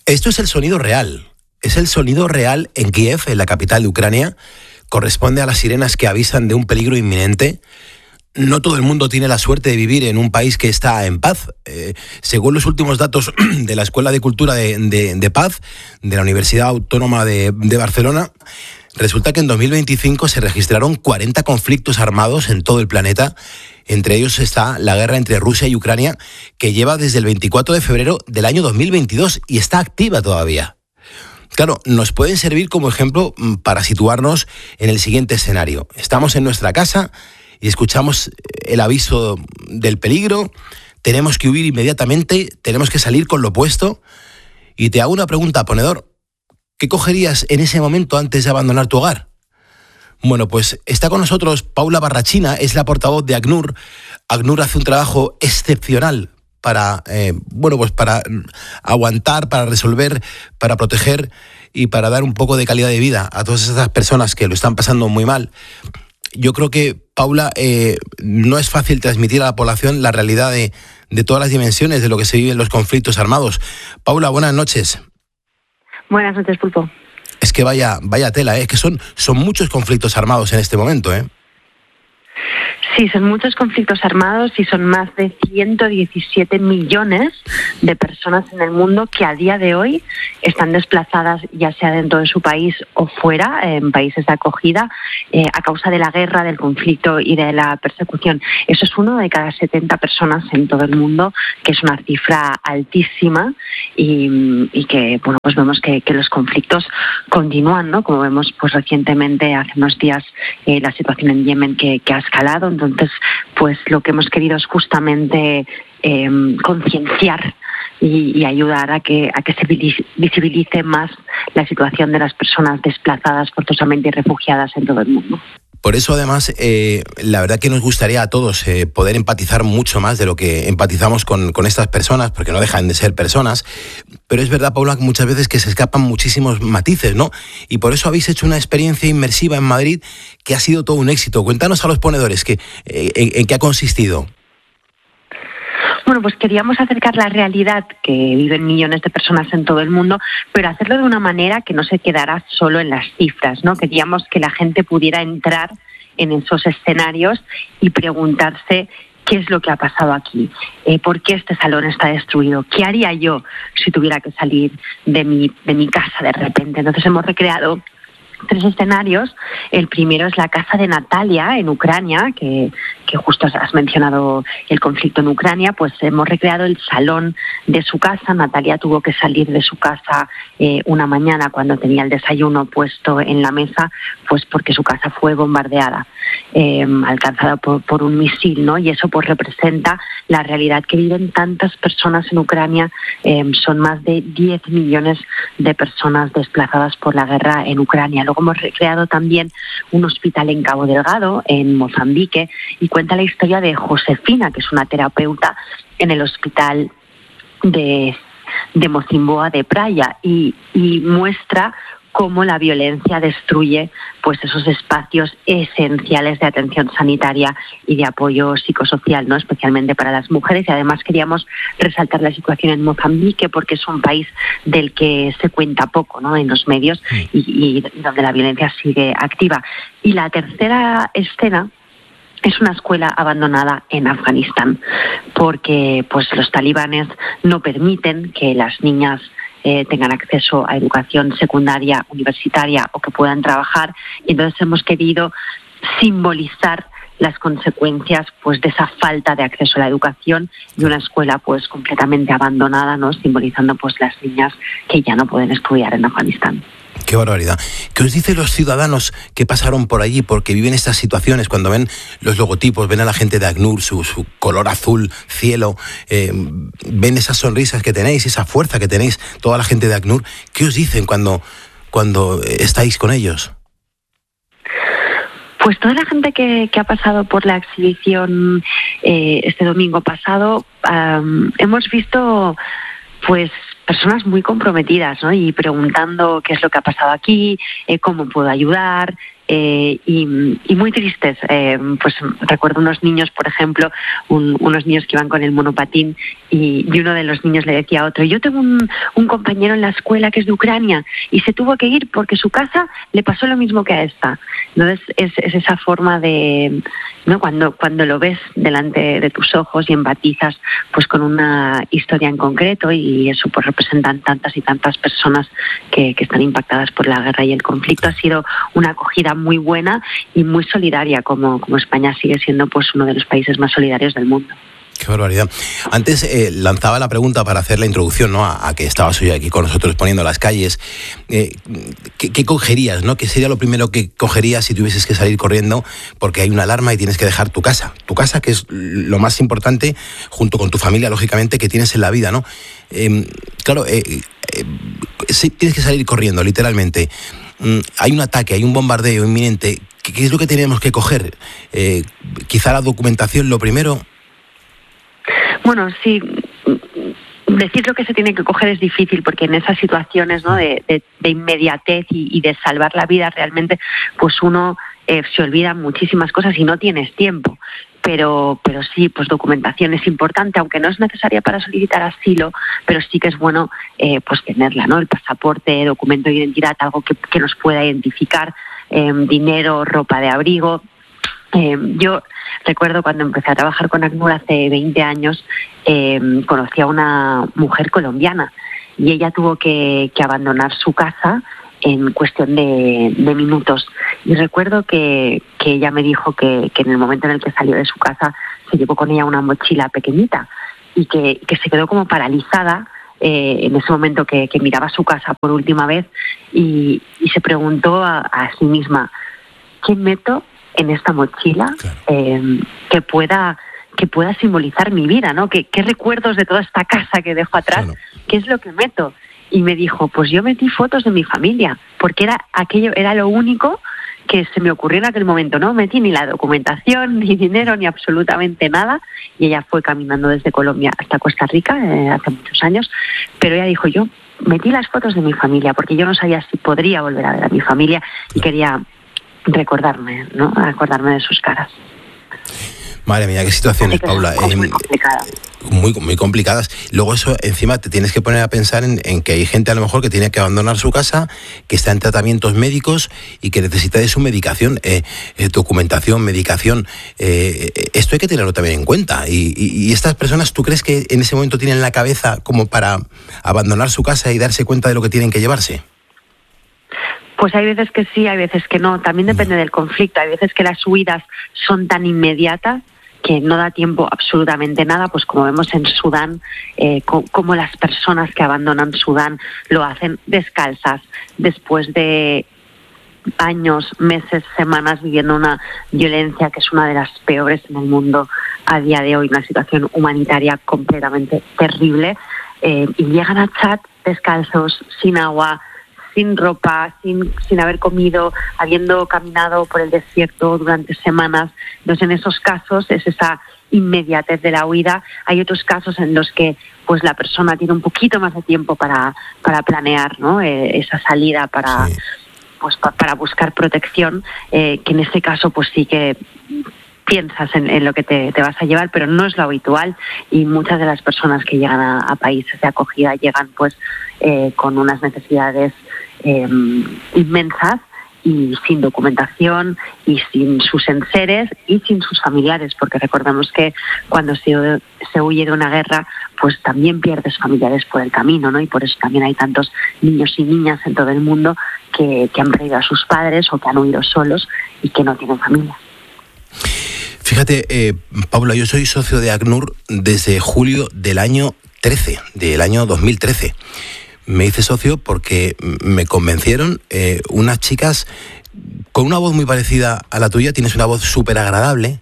Esto es el sonido real. Es el sonido real en Kiev, en la capital de Ucrania. Corresponde a las sirenas que avisan de un peligro inminente. No todo el mundo tiene la suerte de vivir en un país que está en paz. Según los últimos datos de la Escuela de Cultura de Paz, de la Universidad Autónoma de Barcelona, resulta que en 2025 se registraron 40 conflictos armados en todo el planeta. Entre ellos está la guerra entre Rusia y Ucrania, que lleva desde el 24 de febrero del año 2022 y está activa todavía. Claro, nos pueden servir como ejemplo para situarnos en el siguiente escenario. Estamos en nuestra casa y escuchamos el aviso del peligro, tenemos que huir inmediatamente, tenemos que salir con lo puesto. Y te hago una pregunta, ponedor. ¿Qué cogerías en ese momento antes de abandonar tu hogar? Bueno, pues está con nosotros Paula Barrachina, es la portavoz de ACNUR. ACNUR hace un trabajo excepcional para aguantar, para resolver, para proteger y para dar un poco de calidad de vida a todas esas personas que lo están pasando muy mal. Yo creo que, Paula, no es fácil transmitir a la población la realidad de todas las dimensiones de lo que se vive en los conflictos armados. Paula, buenas noches. Buenas noches, Pulpo. Es que vaya tela, es que son muchos conflictos armados en este momento, ¿eh? Sí, son muchos conflictos armados y son más de 117 millones de personas en el mundo que a día de hoy están desplazadas, ya sea dentro de su país o fuera, en países de acogida, a causa de la guerra, del conflicto y de la persecución. Eso es 1 de cada 70 personas en todo el mundo, que es una cifra altísima y que, bueno, pues vemos que los conflictos continúan, ¿no? Como vemos pues recientemente, hace unos días, la situación en Yemen que ha escalado. Entonces, pues lo que hemos querido es justamente concienciar y ayudar a que se visibilice más la situación de las personas desplazadas forzosamente y refugiadas en todo el mundo. Por eso, además, la verdad que nos gustaría a todos poder empatizar mucho más de lo que empatizamos con estas personas, porque no dejan de ser personas. Pero es verdad, Paula, que muchas veces que se escapan muchísimos matices, ¿no? Y por eso habéis hecho una experiencia inmersiva en Madrid que ha sido todo un éxito. Cuéntanos a los ponedores en qué ha consistido. Bueno, pues queríamos acercar la realidad que viven millones de personas en todo el mundo, pero hacerlo de una manera que no se quedara solo en las cifras, ¿no? Queríamos que la gente pudiera entrar en esos escenarios y preguntarse qué es lo que ha pasado aquí, por qué este salón está destruido, qué haría yo si tuviera que salir de mi casa de repente. Entonces hemos recreado 3 escenarios. El primero es la casa de Natalia en Ucrania, que justo has mencionado el conflicto en Ucrania. Pues hemos recreado el salón de su casa. Natalia tuvo que salir de su casa una mañana cuando tenía el desayuno puesto en la mesa, pues porque su casa fue bombardeada, alcanzada por un misil, ¿no? Y eso pues representa la realidad que viven tantas personas en Ucrania. Son más de 10 millones de personas desplazadas por la guerra en Ucrania. Luego hemos recreado también un hospital en Cabo Delgado, en Mozambique, y cuenta la historia de Josefina, que es una terapeuta en el hospital de Mocimboa de Praia, y muestra cómo la violencia destruye pues esos espacios esenciales de atención sanitaria y de apoyo psicosocial, ¿no? Especialmente para las mujeres. Y además queríamos resaltar la situación en Mozambique porque es un país del que se cuenta poco, ¿no? En los medios y donde la violencia sigue activa. Y la tercera escena es una escuela abandonada en Afganistán, porque pues los talibanes no permiten que las niñas tengan acceso a educación secundaria, universitaria o que puedan trabajar. Y entonces hemos querido simbolizar las consecuencias pues de esa falta de acceso a la educación y una escuela pues completamente abandonada, ¿no? Simbolizando pues las niñas que ya no pueden estudiar en Afganistán. Qué barbaridad. ¿Qué os dicen los ciudadanos que pasaron por allí porque viven estas situaciones cuando ven los logotipos, ven a la gente de ACNUR, su color azul, cielo, ven esas sonrisas que tenéis, esa fuerza que tenéis, toda la gente de ACNUR? ¿Qué os dicen cuando estáis con ellos? Pues toda la gente que ha pasado por la exhibición este domingo pasado, hemos visto pues personas muy comprometidas, ¿no? Y preguntando qué es lo que ha pasado aquí, cómo puedo ayudar, y muy tristes. Pues recuerdo unos niños, por ejemplo, unos niños que iban con el monopatín y uno de los niños le decía a otro: yo tengo un compañero en la escuela que es de Ucrania y se tuvo que ir porque su casa le pasó lo mismo que a esta. Entonces es esa forma de, ¿no? Cuando lo ves delante de tus ojos y empatizas pues con una historia en concreto, y eso pues representan tantas y tantas personas que están impactadas por la guerra y el conflicto. Ha sido una acogida muy buena y muy solidaria, como España sigue siendo pues uno de los países más solidarios del mundo. Qué barbaridad. Antes lanzaba la pregunta para hacer la introducción, ¿no? a que estabas hoy aquí con nosotros poniendo las calles. ¿Qué cogerías, ¿no? ¿Qué sería lo primero que cogerías si tuvieses que salir corriendo porque hay una alarma y tienes que dejar tu casa? Tu casa, que es lo más importante, junto con tu familia, lógicamente, que tienes en la vida, ¿no? Claro, sí, tienes que salir corriendo, literalmente. Hay un ataque, hay un bombardeo inminente. ¿Qué es lo que tenemos que coger? Quizá la documentación, lo primero. Bueno, sí, decir lo que se tiene que coger es difícil, porque en esas situaciones, ¿no? de inmediatez y de salvar la vida, realmente pues uno se olvida muchísimas cosas y no tienes tiempo. Pero sí, pues documentación es importante, aunque no es necesaria para solicitar asilo, pero sí que es bueno pues tenerla, ¿no? El pasaporte, documento de identidad, algo que nos pueda identificar, dinero, ropa de abrigo. Yo recuerdo cuando empecé a trabajar con ACNUR hace 20 años, conocí a una mujer colombiana y ella tuvo que abandonar su casa en cuestión de minutos. Y recuerdo que ella me dijo que en el momento en el que salió de su casa se llevó con ella una mochila pequeñita y que se quedó como paralizada en ese momento que miraba su casa por última vez y se preguntó a sí misma: ¿qué meto en esta mochila que pueda simbolizar mi vida, ¿no? ¿Qué recuerdos de toda esta casa que dejo atrás? Bueno. ¿Qué es lo que meto? Y me dijo: pues yo metí fotos de mi familia, porque era lo único que se me ocurrió en aquel momento. No metí ni la documentación, ni dinero, ni absolutamente nada. Y ella fue caminando desde Colombia hasta Costa Rica hace muchos años, pero ella dijo: yo metí las fotos de mi familia, porque yo no sabía si podría volver a ver a mi familia y quería recordarme, ¿no? Acordarme de sus caras. Madre mía, qué situaciones, Paula. Muy complicadas. Muy complicadas. Luego eso, encima, te tienes que poner a pensar en que hay gente a lo mejor que tiene que abandonar su casa, que está en tratamientos médicos y que necesita de su medicación, documentación, medicación. Esto hay que tenerlo también en cuenta. Y estas personas, ¿tú crees que en ese momento tienen la cabeza como para abandonar su casa y darse cuenta de lo que tienen que llevarse? Pues hay veces que sí, hay veces que no. También depende del conflicto. Hay veces que las huidas son tan inmediatas que no da tiempo absolutamente nada, pues como vemos en Sudán, como las personas que abandonan Sudán lo hacen descalzas, después de años, meses, semanas viviendo una violencia que es una de las peores en el mundo a día de hoy, una situación humanitaria completamente terrible, y llegan a Chad descalzos, sin agua, sin ropa, sin haber comido, habiendo caminado por el desierto durante semanas. Entonces, en esos casos es esa inmediatez de la huida. Hay otros casos en los que pues la persona tiene un poquito más de tiempo para planear, ¿no? Esa salida para buscar protección, que en ese caso pues sí que piensas en lo que te vas a llevar, pero no es lo habitual, y muchas de las personas que llegan a países de acogida llegan pues con unas necesidades inmensas y sin documentación y sin sus enseres y sin sus familiares, porque recordemos que cuando se huye de una guerra pues también pierdes familiares por el camino, ¿no? Y por eso también hay tantos niños y niñas en todo el mundo que han perdido a sus padres o que han huido solos y que no tienen familia. Fíjate, Paula, yo soy socio de ACNUR desde julio del año 2013. Me hice socio porque me convencieron unas chicas con una voz muy parecida a la tuya. Tienes una voz súper agradable.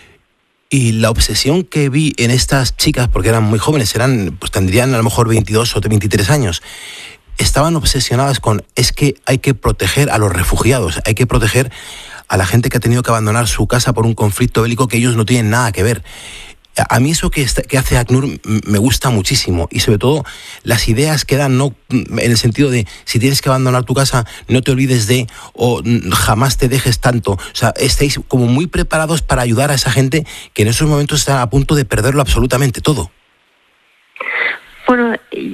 Y la obsesión que vi en estas chicas, porque eran muy jóvenes, pues tendrían a lo mejor 22 o 23 años, estaban obsesionadas con: es que hay que proteger a los refugiados, hay que proteger a la gente que ha tenido que abandonar su casa por un conflicto bélico que ellos no tienen nada que ver. A mí eso que hace ACNUR me gusta muchísimo, y sobre todo las ideas que dan, no en el sentido de si tienes que abandonar tu casa, no te olvides de, o jamás te dejes tanto. O sea, estáis como muy preparados para ayudar a esa gente que en esos momentos está a punto de perderlo absolutamente todo. Bueno,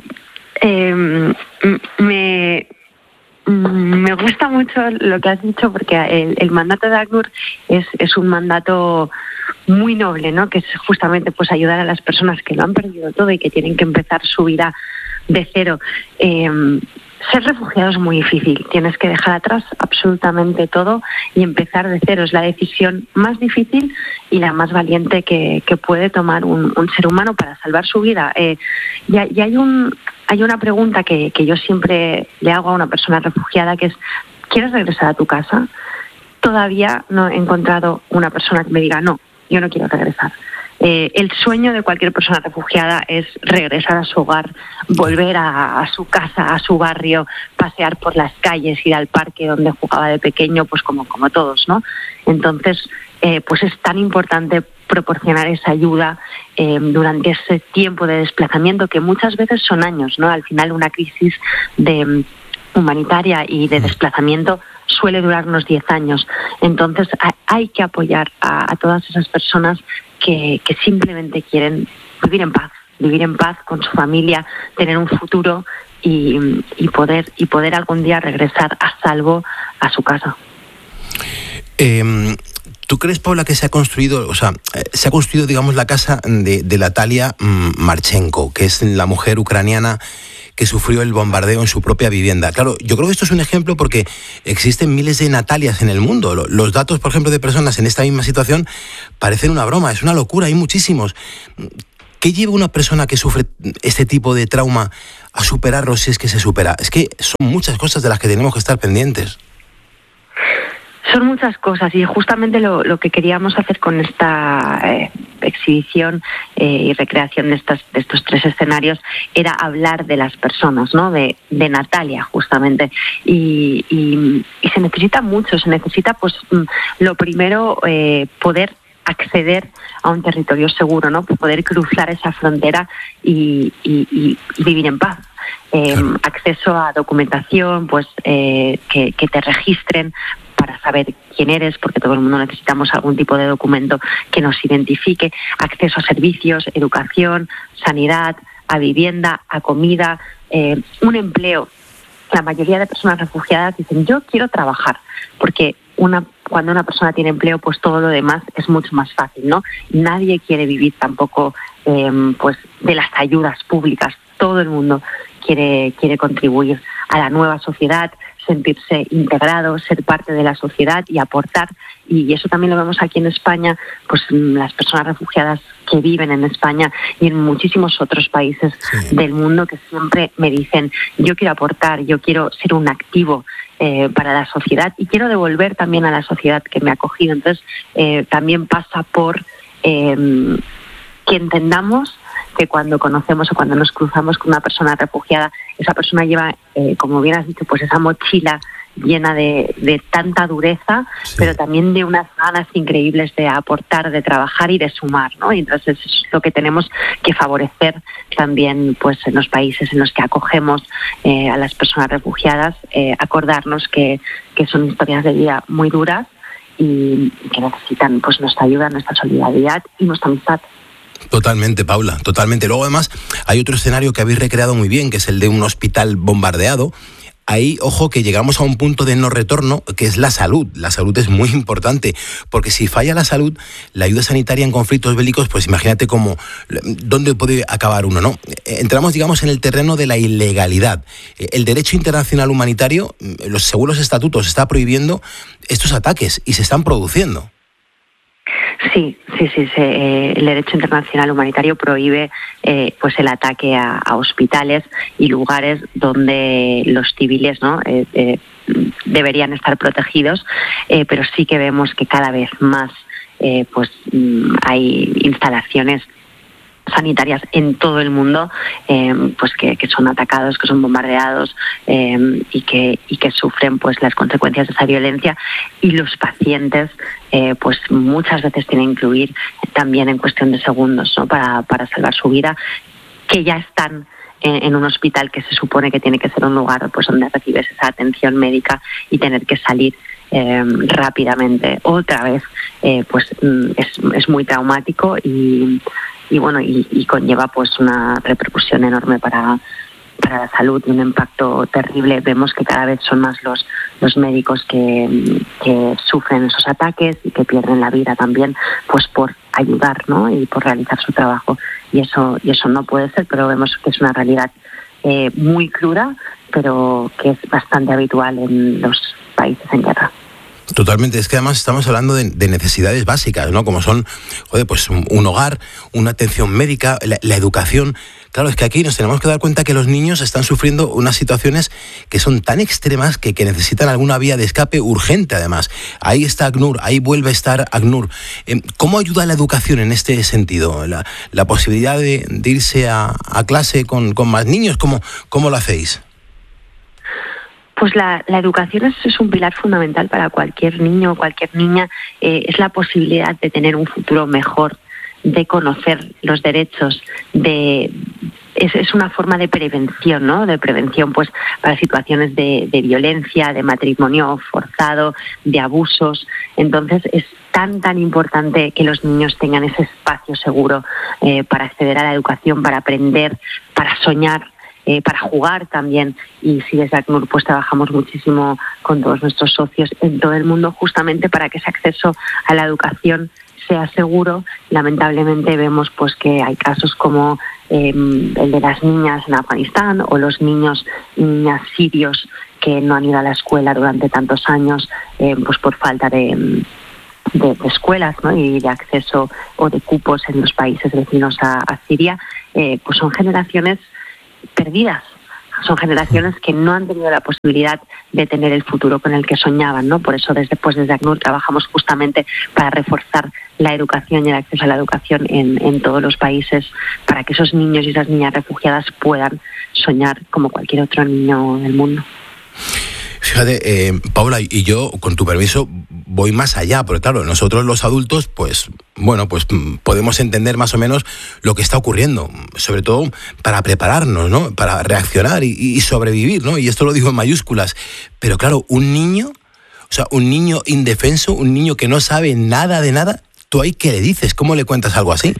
me gusta mucho lo que has dicho, porque el mandato de ACNUR es un mandato muy noble, ¿no? Que es justamente pues ayudar a las personas que lo han perdido todo y que tienen que empezar su vida de cero. Ser refugiado es muy difícil, tienes que dejar atrás absolutamente todo y empezar de cero. Es la decisión más difícil y la más valiente que puede tomar un ser humano para salvar su vida. Y hay una pregunta que yo siempre le hago a una persona refugiada, que es: ¿quieres regresar a tu casa? Todavía no he encontrado una persona que me diga: no, yo no quiero regresar. El sueño de cualquier persona refugiada es regresar a su hogar, volver a su casa, a su barrio, pasear por las calles, ir al parque donde jugaba de pequeño, pues como todos, ¿no? Entonces, pues es tan importante proporcionar esa ayuda durante ese tiempo de desplazamiento, que muchas veces son años, ¿no? Al final, una crisis humanitaria y de desplazamiento suele durar unos 10 años. Entonces hay que apoyar a todas esas personas que simplemente quieren vivir en paz con su familia, tener un futuro y poder algún día regresar a salvo a su casa. ¿Tú crees, Paula, que se ha construido, digamos, la casa de Natalia Marchenko, que es la mujer ucraniana que sufrió el bombardeo en su propia vivienda? Claro, yo creo que esto es un ejemplo porque existen miles de Natalias en el mundo. Los datos, por ejemplo, de personas en esta misma situación parecen una broma, es una locura, hay muchísimos. ¿Qué lleva una persona que sufre este tipo de trauma a superarlo, si es que se supera? Es que son muchas cosas de las que tenemos que estar pendientes. Son muchas cosas, y justamente lo que queríamos hacer con esta exhibición y recreación de estos 3 escenarios era hablar de las personas, ¿no? De Natalia, justamente. Y se necesita mucho, se necesita, pues, lo primero, poder acceder a un territorio seguro, ¿no? Poder cruzar esa frontera y vivir en paz. Claro. Acceso a documentación, pues que te registren para saber quién eres, porque todo el mundo necesitamos algún tipo de documento que nos identifique. Acceso a servicios, educación, sanidad, a vivienda, a comida, un empleo. La mayoría de personas refugiadas dicen: yo quiero trabajar, porque cuando una persona tiene empleo, pues todo lo demás es mucho más fácil, ¿no? Nadie quiere vivir tampoco pues de las ayudas públicas. Todo el mundo quiere contribuir a la nueva sociedad, sentirse integrado, ser parte de la sociedad y aportar. Y eso también lo vemos aquí en España, pues las personas refugiadas que viven en España y en muchísimos otros países del mundo, que siempre me dicen: yo quiero aportar, yo quiero ser un activo para la sociedad y quiero devolver también a la sociedad que me ha acogido. Entonces también pasa por que entendamos que cuando conocemos o cuando nos cruzamos con una persona refugiada, esa persona lleva, como bien has dicho, pues esa mochila llena de tanta dureza, pero también de unas ganas increíbles de aportar, de trabajar y de sumar, ¿no? Y entonces es lo que tenemos que favorecer también, pues, en los países en los que acogemos a las personas refugiadas, acordarnos que son historias de vida muy duras y que necesitan, pues, nuestra ayuda, nuestra solidaridad y nuestra amistad. Totalmente, Paula, totalmente. Luego, además, hay otro escenario que habéis recreado muy bien, que es el de un hospital bombardeado. Ahí, ojo, que llegamos a un punto de no retorno, que es la salud. La salud es muy importante, porque si falla la salud, la ayuda sanitaria en conflictos bélicos, pues imagínate dónde puede acabar uno, ¿no? Entramos, digamos, en el terreno de la ilegalidad. El derecho internacional humanitario, según los estatutos, está prohibiendo estos ataques y se están produciendo. Sí. El derecho internacional humanitario prohíbe pues el ataque a hospitales y lugares donde los civiles, ¿no? Deberían estar protegidos, pero sí que vemos que cada vez más pues hay instalaciones sanitarias en todo el mundo, pues que son atacados, que son bombardeados y que sufren pues las consecuencias de esa violencia, y los pacientes pues muchas veces tienen que huir también en cuestión de segundos, ¿no? para salvar su vida, que ya están en un hospital que se supone que tiene que ser un lugar pues donde recibes esa atención médica, y tener que salir rápidamente otra vez pues es muy traumático y bueno, y conlleva pues una repercusión enorme para la salud y un impacto terrible. Vemos que cada vez son más los médicos que sufren esos ataques y que pierden la vida también pues por ayudar, ¿no? Y por realizar su trabajo, y eso no puede ser, pero vemos que es una realidad muy cruda, pero que es bastante habitual en los países en guerra. Totalmente, es que además estamos hablando de necesidades básicas, ¿no? Como son, pues un hogar, una atención médica, la educación. Claro, es que aquí nos tenemos que dar cuenta que los niños están sufriendo unas situaciones que son tan extremas que necesitan alguna vía de escape urgente, además. Ahí está ACNUR, ahí vuelve a estar ACNUR. ¿Cómo ayuda la educación en este sentido? La posibilidad de irse a clase con más niños, ¿cómo lo hacéis? Pues la educación es un pilar fundamental para cualquier niño o cualquier niña. Es la posibilidad de tener un futuro mejor, de conocer los derechos, es una forma de prevención, ¿no? De prevención pues para situaciones de violencia, de matrimonio forzado, de abusos. Entonces es tan importante que los niños tengan ese espacio seguro para acceder a la educación, para aprender, para soñar, para jugar también. Y si desde ACNUR pues trabajamos muchísimo con todos nuestros socios en todo el mundo, justamente para que ese acceso a la educación sea seguro. Lamentablemente vemos pues que hay casos como el de las niñas en Afganistán, o los niños y niñas sirios que no han ido a la escuela durante tantos años pues por falta de escuelas, ¿no? Y de acceso o de cupos en los países vecinos a Siria. Pues son generaciones perdidas, son generaciones que no han tenido la posibilidad de tener el futuro con el que soñaban, ¿no? Por eso desde ACNUR trabajamos justamente para reforzar la educación y el acceso a la educación en todos los países, para que esos niños y esas niñas refugiadas puedan soñar como cualquier otro niño del mundo. Fíjate, Paula, y yo, con tu permiso, voy más allá, porque claro, nosotros los adultos, pues podemos entender más o menos lo que está ocurriendo, sobre todo para prepararnos, ¿no? Para reaccionar y sobrevivir, ¿no? Y esto lo digo en mayúsculas. Pero claro, un niño indefenso, un niño que no sabe nada de nada, ¿tú ahí qué le dices? ¿Cómo le cuentas algo así?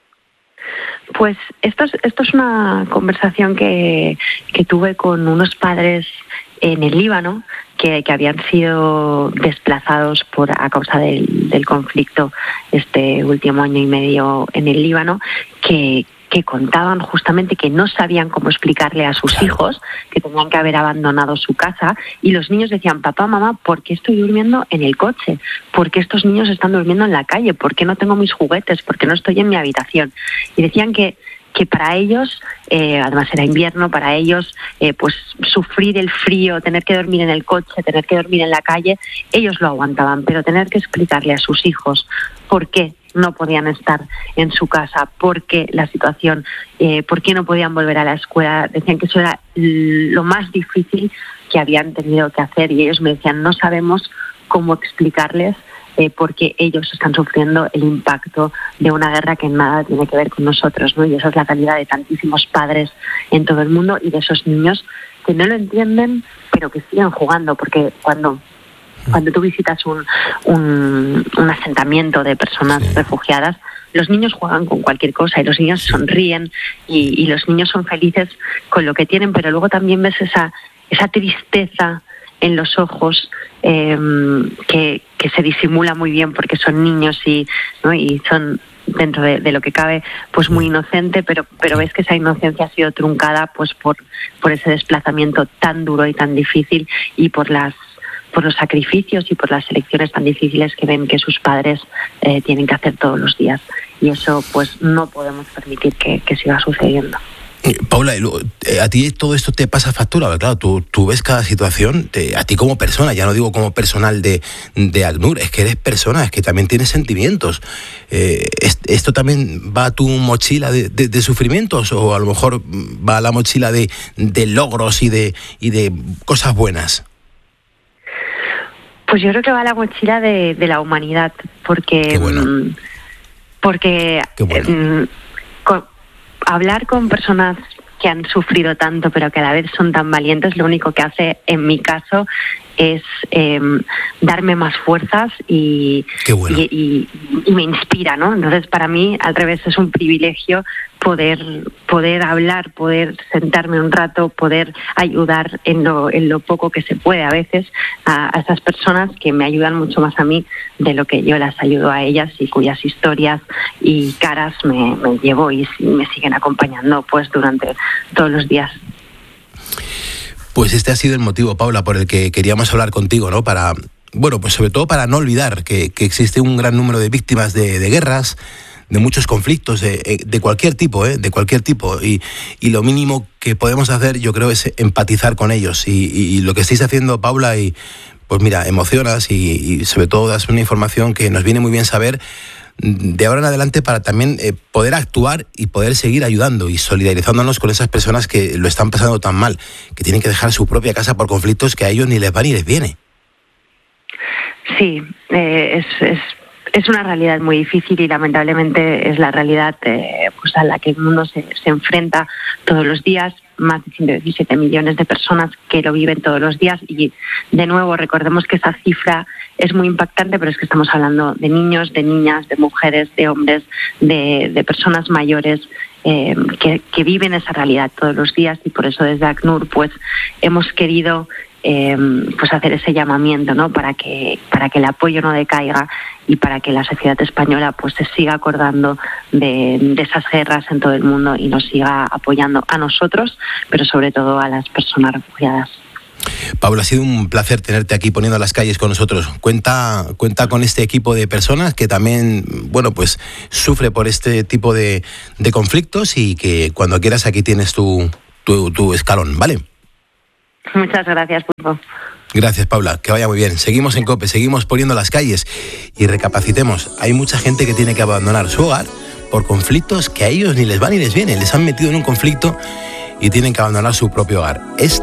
Pues esto es una conversación que tuve con unos padres en el Líbano que habían sido desplazados a causa del conflicto este último año y medio en el Líbano, que contaban justamente que no sabían cómo explicarle a sus hijos que tenían que haber abandonado su casa, y los niños decían: papá, mamá, ¿por qué estoy durmiendo en el coche? ¿Por qué estos niños están durmiendo en la calle? ¿Por qué no tengo mis juguetes? ¿Por qué no estoy en mi habitación? Y decían que para ellos, además era invierno, para ellos pues sufrir el frío, tener que dormir en el coche, tener que dormir en la calle, ellos lo aguantaban, pero tener que explicarle a sus hijos por qué no podían estar en su casa, por qué la situación, por qué no podían volver a la escuela, decían que eso era lo más difícil que habían tenido que hacer, y ellos me decían: no sabemos cómo explicarles porque ellos están sufriendo el impacto de una guerra que nada tiene que ver con nosotros, ¿no? Y esa es la realidad de tantísimos padres en todo el mundo, y de esos niños que no lo entienden, pero que siguen jugando, porque cuando tú visitas un asentamiento de personas refugiadas, los niños juegan con cualquier cosa, y los niños sonríen, y los niños son felices con lo que tienen, pero luego también ves esa tristeza en los ojos que se disimula muy bien porque son niños y son, dentro de lo que cabe, pues muy inocente, pero ves que esa inocencia ha sido truncada pues por ese desplazamiento tan duro y tan difícil, y por los sacrificios y por las elecciones tan difíciles que ven que sus padres tienen que hacer todos los días, y eso pues no podemos permitir que siga sucediendo. Paula, a ti todo esto te pasa factura, porque claro, tú ves cada situación, a ti como persona, ya no digo como personal de ACNUR, es que eres persona, es que también tienes sentimientos. ¿Esto también va a tu mochila de sufrimientos o a lo mejor va a la mochila de logros y de cosas buenas? Pues yo creo que va a la mochila de la humanidad, porque... Qué bueno. Porque... Qué bueno. Hablar con personas que han sufrido tanto pero que a la vez son tan valientes, lo único que hace en mi caso es darme más fuerzas y me inspira, ¿no? Entonces para mí al revés es un privilegio poder hablar, poder sentarme un rato, poder ayudar en lo poco que se puede a veces a esas personas que me ayudan mucho más a mí de lo que yo las ayudo a ellas y cuyas historias y caras me llevo y me siguen acompañando pues durante todos los días. Pues este ha sido el motivo, Paula, por el que queríamos hablar contigo, ¿no? Pues sobre todo para no olvidar que existe un gran número de víctimas de guerras, de muchos conflictos, de cualquier tipo, de cualquier tipo. Y lo mínimo que podemos hacer, yo creo, es empatizar con ellos. Y lo que estáis haciendo, Paula, y pues mira, emocionas y sobre todo das una información que nos viene muy bien saber de ahora en adelante para también poder actuar y poder seguir ayudando y solidarizándonos con esas personas que lo están pasando tan mal, que tienen que dejar su propia casa por conflictos que a ellos ni les va ni les viene. Sí, es una realidad muy difícil y lamentablemente es la realidad pues a la que el mundo se enfrenta todos los días. Más de 117 millones de personas que lo viven todos los días y de nuevo recordemos que esa cifra es muy impactante, pero es que estamos hablando de niños, de niñas, de mujeres, de hombres, de personas mayores que viven esa realidad todos los días y por eso desde ACNUR pues hemos querido pues hacer ese llamamiento, ¿no? para que el apoyo no decaiga y para que la sociedad española pues se siga acordando de esas guerras en todo el mundo y nos siga apoyando a nosotros, pero sobre todo a las personas refugiadas. Paula, ha sido un placer tenerte aquí poniendo las calles con nosotros. Cuenta con este equipo de personas que también, pues sufre por este tipo de conflictos y que cuando quieras aquí tienes tu escalón, ¿vale? Muchas gracias, Pulpo. Gracias, Paula, que vaya muy bien. Seguimos en COPE, seguimos poniendo las calles y recapacitemos. Hay mucha gente que tiene que abandonar su hogar por conflictos que a ellos ni les va ni les viene. Les han metido en un conflicto y tienen que abandonar su propio hogar.